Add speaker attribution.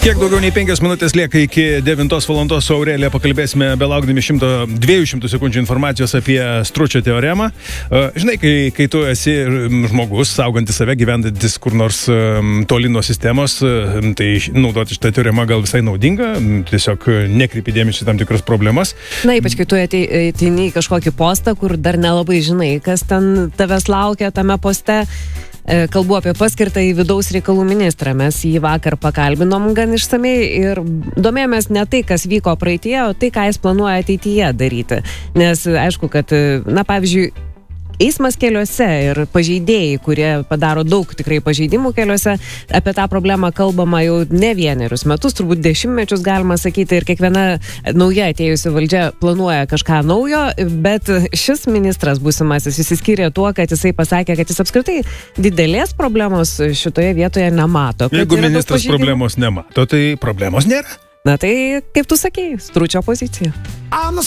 Speaker 1: Kiek daugiau nei 5 minutės lieka iki 9 valandos su Aurelija pakalbėsime, belaukdami 200 sekundžių informacijos apie Stručio teoremą. Žinai, kai tu esi žmogus, saugantis save, gyventantis kur nors toli nuo sistemos, tai naudoti šitą teoremą gal visai naudinga, tiesiog nekreipi dėmesį tam tikras problemas.
Speaker 2: Na, ypač kai tu ateini į kažkokį postą, kur dar nelabai žinai, kas ten tavęs laukia tame poste. Kalbu apie paskirtą į vidaus reikalų ministrą. Mes jį vakar pakalbinom gan išsamei ir domėjomės ne tai, kas vyko praeityje, o tai, ką jis planuoja ateityje daryti. Nes aišku, kad, na, pavyzdžiui, eismas keliuose ir pažeidėjai, kurie padaro daug tikrai pažeidimų keliuose, apie tą problemą kalbama jau ne vienerius metus, turbūt dešimtmečius galima sakyti, ir kiekviena nauja atėjusi valdžia planuoja kažką naujo, bet šis ministras būsimasis išsiskyrė tuo, kad jisai pasakė, kad jis apskritai didelės problemos šitoje vietoje nemato.
Speaker 1: Jeigu ministras problemos nemato, tai problemos nėra.
Speaker 2: Na tai, kaip tu sakei, Stručio pozicija.